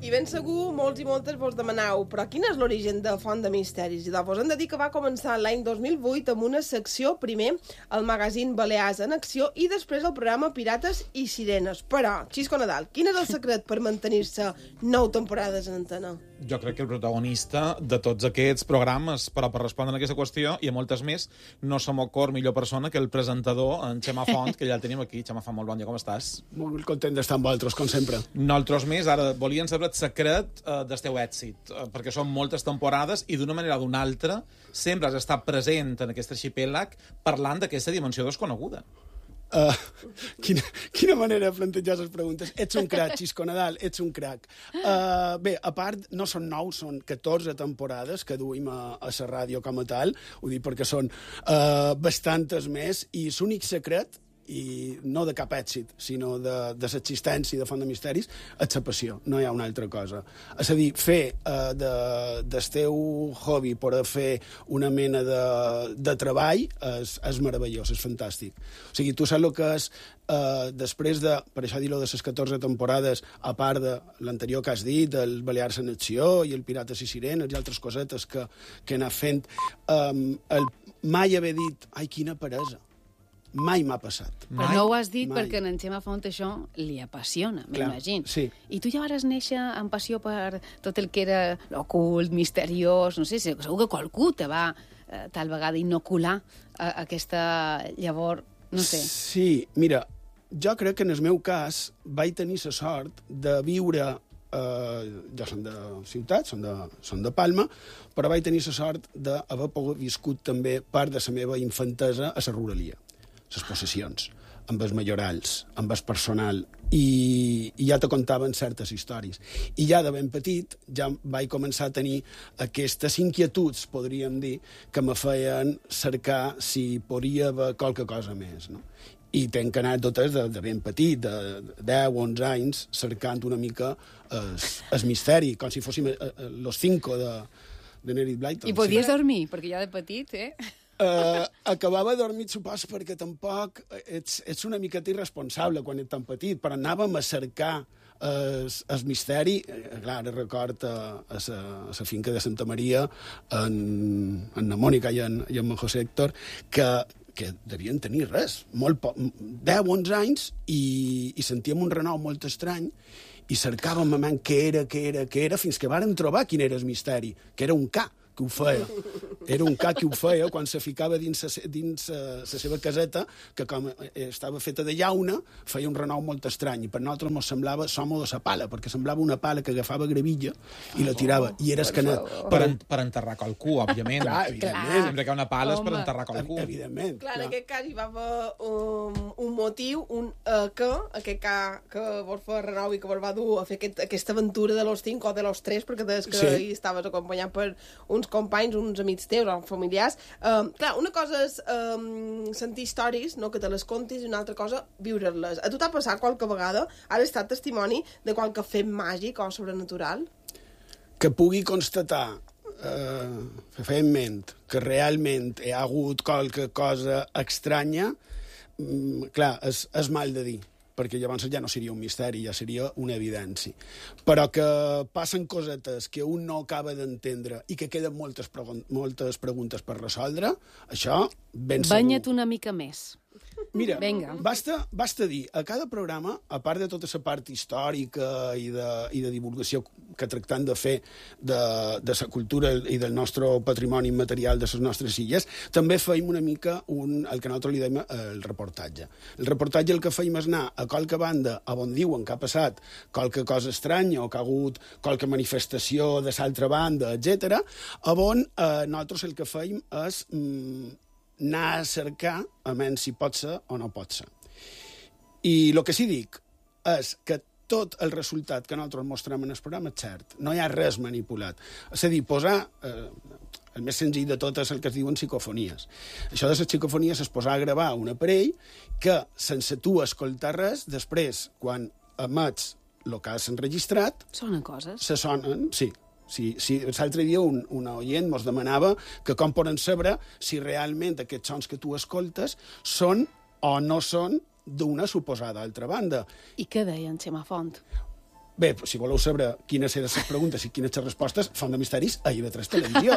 I ben segur, molts i moltes vos demaneu, però quin és l'origen de Font de Misteris? I vos hem de dir que va començar l'any 2008 amb una secció, primer, al magazín Balears en Acció i després el programa Pirates i Sirenes. Però, Xisco Nadal, quin és el secret per mantenir-se 9 temporades en antena? Jo crec que el protagonista de tots aquests programes, però per respondre a aquesta qüestió, i a moltes més, no se m'ocorre millor persona que el presentador, en Xema Font, que ja el tenim aquí. Xema Font, molt bon dia, com estàs? Molt content d'estar amb vosaltres, com sempre. Nosaltres més, ara volien saber el secret del teu èxit, perquè són moltes temporades i d'una manera o d'una altra sempre has estat present en aquest arxipèlag parlant d'aquesta dimensió desconeguda. Quina manera de plantejar les preguntes. Ets un crac, Xisco Nadal, ets un crac. Bé, a part, no són 9, són 14 temporades que duim a la ràdio com a tal, ho dic perquè són bastantes més, i l'únic secret, i no de cap èxit, sinó de l'existència de Font de Misteris, és la passió, no hi ha una altra cosa. És a dir, fer del teu hobby per fer una mena de treball és meravellós, és fantàstic. O sigui, tu saps el que és, després de, per això dir-ho, de les 14 temporades, a part de l'anterior que has dit, el Balears en Acció i el Pirates i Sirenes i altres cosetes que he anat fent, mai haver dit, ai, quina peresa. Mai m'ha passat. Però no ho has dit perquè en Xema Font això li apassiona, m'imagino. Sí. I tu ja vas néixer amb passió per tot el que era l'ocult, misteriós, no sé, segur que qualcú te va tal vegada inocular aquesta llavor, no sé. Sí, mira, jo crec que en el meu cas vaig tenir la sort de viure jo som de ciutat, som de Palma, però vaig tenir la sort d'haver pogut viscut també part de la meva infantesa a la ruralia, les possessions, amb els majorals, amb el personal, i ja te contaven certes històries. I ja de ben petit ja vaig començar a tenir aquestes inquietuds, podríem dir, que me feien cercar si podria haver qualque cosa més, no? I tenc anècdotes de ben petit, de 10 o 11 anys, cercant una mica el misteri, com si fóssim los cinco de Nerit Blyton. I podies dormir, perquè ja de petit, acabava dormit, supos, perquè tampoc ets una miqueta irresponsable quan ets tan petit, però anàvem a cercar el misteri. Clar, ara record a la finca de Santa Maria, en na Mònica i en José Héctor, que devien tenir res, 10 o 11 anys, i sentíem un renou molt estrany, i cercàvem a man què era, fins que vàrem trobar quin era el misteri, que era un ca que ho feia. Era un ca que ho feia quan se ficava dins la seva caseta, que com estava feta de llauna, feia un renou molt estrany, i per nosaltres ens semblava somo de la pala, perquè semblava una pala que agafava gravilla i la tirava, i era escanet. Per enterrar qualcú, òbviament. Clar, evidentment. Sempre que hi ha una pala és per enterrar qualcú. Evidentment. Clar, en aquest cas hi va haver un motiu, aquest ca que vos fa renou i que vos va dur a fer aquesta aventura de los 5 o de los 3, perquè des que hi estaves acompanyat per uns companys, uns amics teus o familiars. Clar, una cosa és sentir històries, no, que te les contis, i una altra cosa, viure-les. A tu t'ha passat qualque vegada? Has estat testimoni de qualque fet màgic o sobrenatural? Que pugui constatar fefaentment que realment hi ha hagut qualque cosa estranya, clar, és mal de dir, perquè llavors ja no seria un misteri, ja seria una evidència. Però que passen cosetes que un no acaba d'entendre i que queden moltes preguntes per resoldre, això ben segur. Banya't una mica més. Mira, venga. Basta dir, a cada programa, a part de tota la part històrica i de divulgació que tractem de fer de la cultura i del nostre patrimoni immaterial de les nostres illes, també feim una mica el que nosaltres li dèiem el reportatge. El reportatge el que feim és anar a qualque banda on diuen que ha passat qualque cosa estranya o que ha hagut qualque manifestació de l'altra banda, etc., on nosaltres el que feim és anar a cercar a menys si pot ser o no pot ser. I el que sí dic és que tot el resultat que nosaltres mostrem en el programa és cert. No hi ha res manipulat. És a dir, posar... el més senzill de tot és el que es diuen psicofonies. Això de les psicofonies és posar a gravar un aparell que, sense tu escoltar res, després, quan emets el que has enregistrat... Sonen coses. Se sonen, sí. Sí, l'altre dia una oient ens demanava que com poden saber si realment aquests sons que tu escoltes són o no són d'una suposada altra banda. I què deia en Xema Font? Bé, si voleu saber quines eren les preguntes i quines les respostes, Font de Misteris a IB3 Televisió.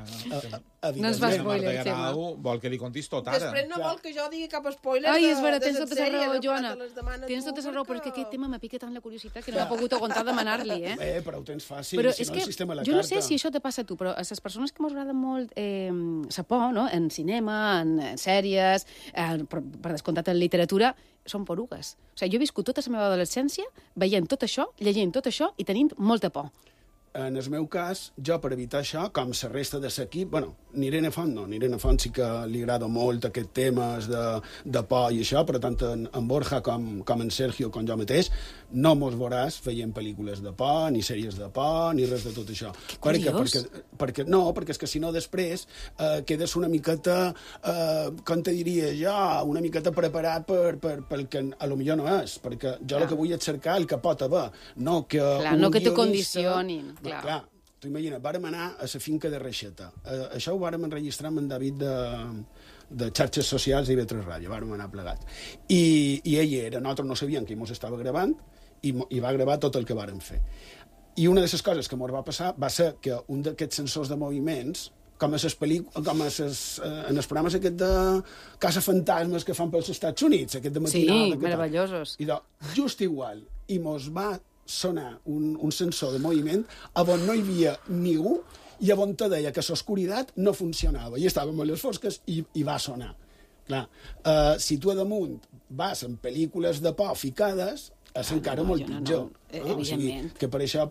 No ens vas Marta Garau vol que li contis tot ara. Després no vol que jo digui cap spoiler. Ai, és vera, tens tota la raó, Joana. Tens tota la raó, però és que aquest tema m'ha picat tant la curiositat que no m'ha pogut aguantar demanar-li, Però ho tens fàcil, però si no el sistema a la jo carta. no sé si això te passa a tu, però a les persones que m'agrada molt la por, no? En cinema, en sèries, per descomptat en literatura, són porugues. O sigui, jo he viscut tota la meva adolescència veient tot això, llegint tot això i tenint molta por. En el meu cas, jo per evitar això, com la resta de l'equip, ni Irene Font no, ni Irene Font sí que li agrada molt aquest temes de por i això, però tant en Borja com en Sergio, com jo mateix, no mos veuràs veient pel·lícules de por, ni sèries de por, ni res de tot això. Que curiós. Perquè és que si no després quedes una miqueta, com te diria jo, una miqueta preparat pel que a lo millor no és, perquè jo el que vull és cercar el que pot haver, no que no que te condicionin. Clar, tu imagina, vàrem anar a la finca de Reixeta. Això ho vàrem enregistrar amb en David de xarxes socials d'IV3 Ràdio, vàrem anar plegats. I ell era, nosaltres no sabíem que ell mos estava gravant i va gravar tot el que vàrem fer. I una de les coses que mos va passar va ser que un d'aquests sensors de moviments, en els programes aquest de Casa Fantasmes que fan pels Estats Units, aquest de matinada... Sí, meravellosos. I just igual, i mos va sonar un sensor de moviment on no hi havia ningú i on te deia que l'oscuritat no funcionava i estàvem a les fosques i va sonar. Clar, si tu a damunt vas en pel·lícules de por ficades, és encara molt pitjor. Evidentment. O sigui, que per això,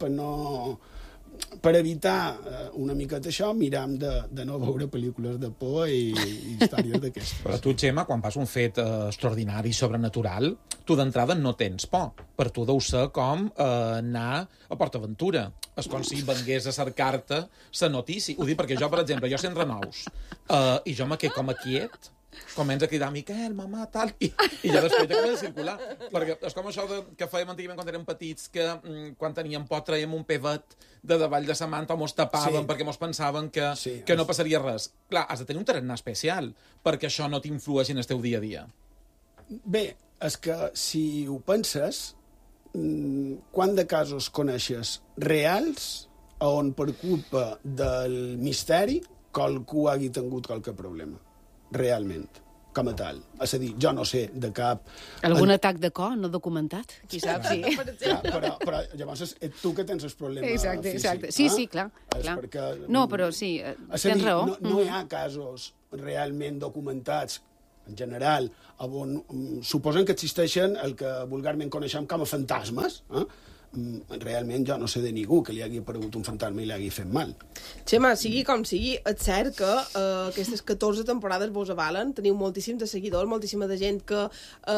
per evitar una miqueta això, miram de no veure pel·lícules de por i històries d'aquestes. Però tu, Gemma, quan passa un fet extraordinari, sobrenatural, tu d'entrada no tens por. Per tu deu ser com anar a PortAventura. És com si vengués a cercar-te la notícia. Ho dic perquè jo, per exemple, jo sent Renaus, i jo me quedo com a quiet, comença a cridar Miquel, mamà, tal, i ja després ja comença a circular. Perquè és com això que fèiem antigament quan érem petits, que quan teníem por traiem un pevet de davall de la manta o mos tapàvem perquè mos pensaven que no passaria res. Clar, has de tenir un tarannà especial perquè això no t'influeixi en el teu dia a dia. Bé, és que si ho penses, quant de casos coneixes reals on per culpa del misteri qualcú hagi tingut qualque problema? Realment, com a tal. És a dir, jo no sé de cap... Algun atac de cor no documentat? Qui sap, sí. Però llavors és tu que tens el problema físic. Exacte. Sí, clar. Perquè, no, però sí, tens raó. No hi ha casos realment documentats, en general, on suposen que existeixen el que vulgarment coneixem com a fantasmes, realment jo no sé de ningú que li hagi aparegut un fantasma i li hagi fet mal. Xema, sigui com sigui, és cert que aquestes 14 temporades vos avalen, teniu moltíssims de seguidors, moltíssima de gent que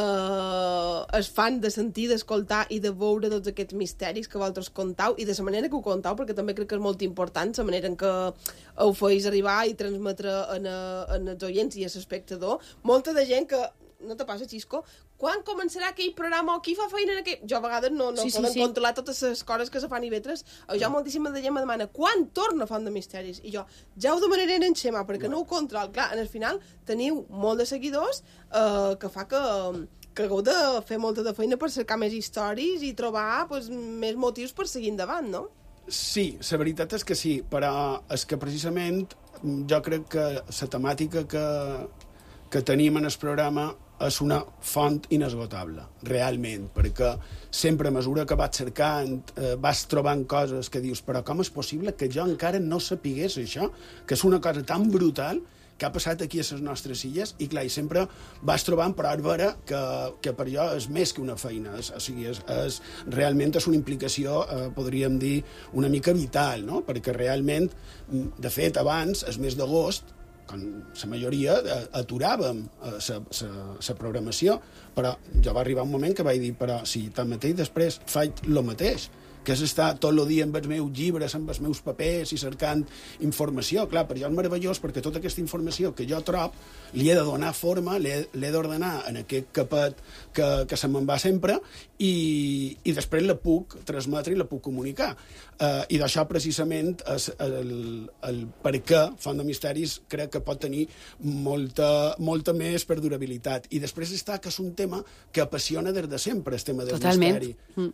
es fan de sentir, d'escoltar i de veure tots aquests misteris que vosaltres contau i de la manera que ho contau, perquè també crec que és molt important la manera en què ho feis arribar i transmetre en els oients i a l'espectador. Molta de gent que no te passa, Xisco? Quan començarà aquell programa o qui fa feina en aquell... Jo a vegades no poden controlar totes les coses que se fan i vetres. Jo moltíssima de gent me demana quan torna Font de Misteris? I jo ja ho demanaré en Xema perquè no ho control. Clar, en el final teniu molt de seguidors que fa que hagueu de fer molta de feina per cercar més històries i trobar més motius per seguir endavant, no? Sí, la veritat és que sí, però és que precisament jo crec que la temàtica que tenim en el programa és una font inesgotable, realment, perquè sempre a mesura que vas cercant, vas trobant coses que dius, però com és possible que jo encara no sapigués això? Que és una cosa tan brutal que ha passat aquí a les nostres illes, i clar, i sempre vas trobant, però és vera que per jo és més que una feina, o sigui, realment és una implicació, podríem dir, una mica vital, no? Perquè realment, de fet, abans, el mes d'agost, quan la majoria aturàvem la programació, però ja va arribar un moment que vaig dir, però si tanmateix després faig el mateix, que és estar tot el dia amb els meus llibres, amb els meus papers i cercant informació. Clar, per jo és meravellós perquè tota aquesta informació que jo trob li he de donar forma, l'he d'ordenar en aquest capet que se me'n va sempre i després la puc transmetre i la puc comunicar. I d'això precisament és el per què Font de Misteris crec que pot tenir molta més perdurabilitat. I després està que és un tema que apassiona des de sempre, el tema del misteri.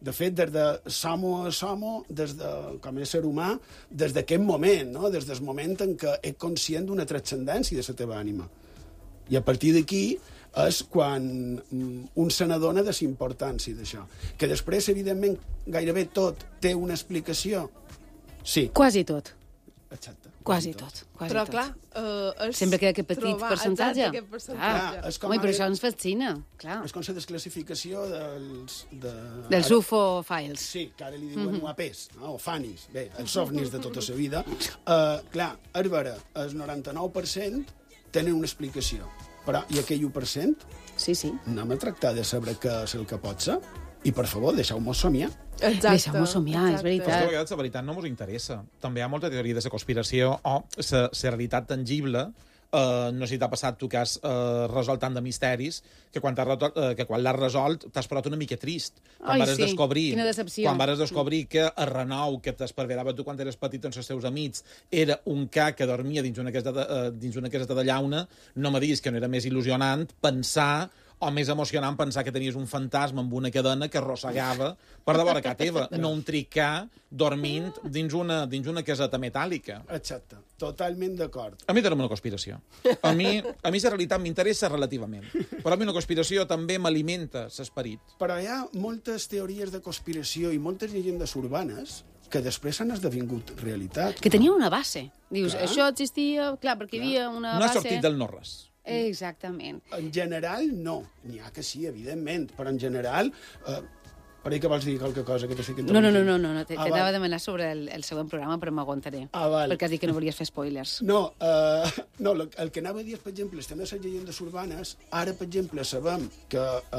De fet, des de Somo a Somo, com a ser humà, des d'aquest moment, no? Des del moment en què ets conscient d'una transcendència de la teva ànima. I a partir d'aquí és quan un se n'adona de la importància d'això. Que després, evidentment, gairebé tot té una explicació. Sí. Quasi tot. Exacte. Quasi tot. Però, clar, sempre queda aquest petit percentatge. Aquest percentatge. Clar, és com Home, però això ens fascina, clar. És com la desclassificació Dels UFO files. Sí, que ara li diuen UAPs, no? O FANIs. Bé, els ovnis de tota la vida. Clar, és vera, el 99% tenen una explicació. Però, i aquell 1%? Sí, sí. Anem a tractar de saber què és el que pot ser. I, per favor, deixeu-nos somiar. Exacte. Deixeu-nos somiar, és Però és que a veritat. vegades la veritat no ens interessa. També hi ha molta teoria de la conspiració o la realitat tangible. No sé si t'ha passat tu que has resolt tant de misteris que quan l'has resolt t'has posat una mica trist. Ai, Quan vares sí, descobrir, quina decepció. Quan vares descobrir que el renou que t'esperverava tu quan eres petit amb els teus amics era un ca que dormia dins una caseta de llauna, no me diguis que no era més il·lusionant pensar o més emocionant pensar que tenies un fantasma amb una cadena que arrossegava per de vora casa teva, no un tricà dormint dins una caseta metàl·lica. Exacte, totalment d'acord. A mi dóna'm una conspiració. A mi la realitat m'interessa relativament, però a mi una conspiració també m'alimenta l'esperit. Però hi ha moltes teories de conspiració i moltes llegendes urbanes que després han esdevingut realitat. Que tenia una base. Dius, Clar. això existia, clar, perquè hi havia una No ha base... sortit del no-res. Exactament. En general, no. N'hi ha que sí, evidentment, però en general... per ahí que vols dir qualque cosa que t'estic No. interrompent? T'anava a demanar sobre el següent programa, però m'aguantaré. Val. Perquè has dit que no volies fer spoilers. No, el que anava a dir és, per exemple, el tema de les llegendes urbanes, ara, per exemple, sabem que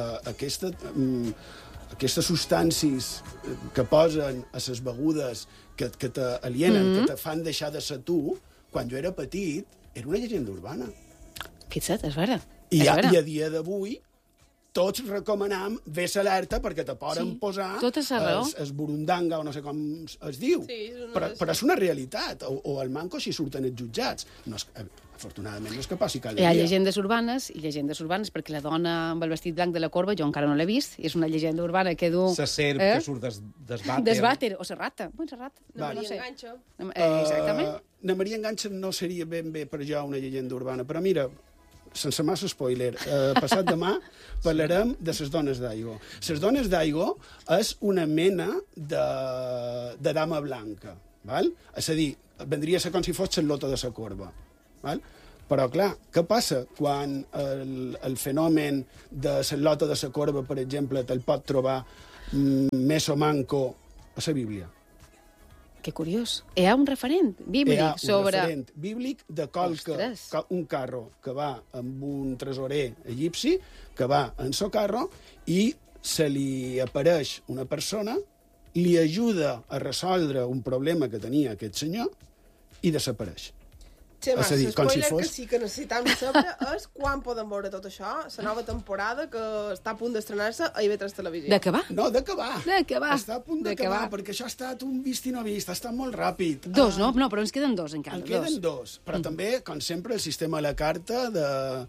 aquestes substàncies que posen a les begudes que t'alienen, que te fan deixar de ser tu, quan jo era petit, era una llegenda urbana. Fixa't, és vera. I a dia d'avui tots recomanam ves alerta perquè te poden posar tota la raó. el burundanga, o no sé com es diu. Sí, però és una realitat. O el manco així surten els jutjats. No és, afortunadament no és que passi cada Hi ha dia. llegendes urbanes i llegendes urbanes perquè la dona amb el vestit blanc de la corba, jo encara no l'he vist, i és una llegenda urbana que du... La serp que surt desvàter. Desvàter, o serrata. Bueno, serrata. No, No sé. enganxa. Exactament. Na Maria Enganxa no seria ben bé per jo una llegenda urbana, però mira, sense massa spoiler, passat demà parlarem de les dones d'aigua. Les dones d'aigua és una mena de dama blanca, val? És a dir, vendria a ser com si fos Charlota de la Corba, val? Però, clar, què passa quan el fenomen de Charlota de la Corba, per exemple, te'l pot trobar més o manco a la Bíblia? Que curiós. Hi ha un referent bíblic Hi ha un sobre... referent bíblic de Ostres. un carro que va amb un tresorer egipci, que va en so carro, i se li apareix una persona, li ajuda a resoldre un problema que tenia aquest senyor i desapareix. Xema, És a dir, com si l'espoiler fos- que sí que necessitam saber és quan podem veure tot això, la nova temporada que està a punt d'estrenar-se a IB3 Televisió. D'acabar? No, d'acabar. D'acabar. Està a punt d'acabar, perquè això ha estat un vist i no vist, ha estat molt ràpid. Dos, no? No, però ens queden dos encara. En queden dos, però també, com sempre, el sistema a la carta de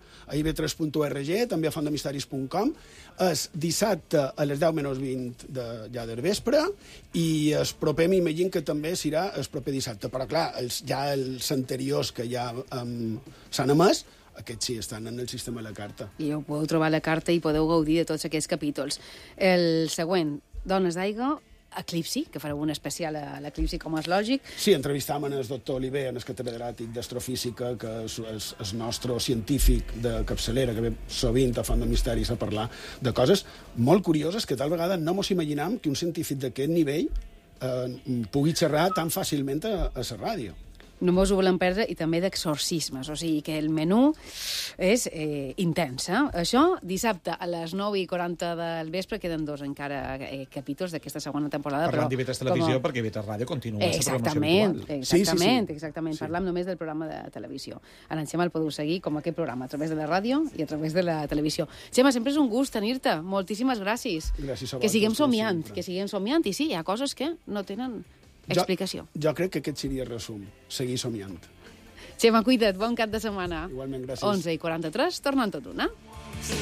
ib3.org, també a fondemisteris.com, és dissabte a les 10:20 ja del vespre, i el proper m'imagino que també serà el proper dissabte. Però, clar, els anteriors que ja s'han emès, aquests sí estan en el sistema a la carta. I ho podeu trobar a la carta i podeu gaudir de tots aquests capítols. El següent, Dones d'aigua, Eclipsi, que fareu un especial a l'Eclipsi, com és lògic. Sí, entrevistam el doctor Oliver, el catedràtic d'astrofísica, que és el nostre científic de capçalera, que ve sovint a Font de Misteris a parlar de coses molt curioses que tal vegada no mos imaginam que un científic d'aquest nivell pugui xerrar tan fàcilment a la ràdio. No mos ho volem perdre, i també d'exorcismes, o sigui que el menú és intens. Això, dissabte a les 9:40 del vespre, queden dos encara capítols d'aquesta segona temporada. Parlant però d'IV3 Televisió, perquè IV3 Ràdio continua la programació Exactament, habitual. exactament. Parlam només del programa de televisió. A l'en Xema el podeu seguir com aquest programa, a través de la ràdio i a través de la televisió. Xema, sempre és un gust tenir-te. Moltíssimes gràcies. Gràcies a Que siguem vosaltres, somiant, sempre. que siguem somiant. I sí, hi ha coses que no tenen explicació. Jo crec que aquest seria el resum. Seguir somiant. Xema, cuida't, bon cap de setmana. Igualment, gràcies. 11:43, tornant tot una.